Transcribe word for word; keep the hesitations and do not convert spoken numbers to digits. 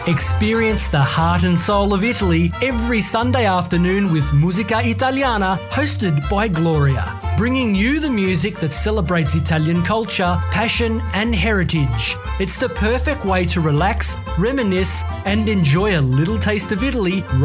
Experience the heart and soul of Italy every Sunday afternoon with Musica Italiana, hosted by Gloria, bringing you the music that celebrates Italian culture, passion and heritage. It's the perfect way to relax, reminisce and enjoy a little taste of Italy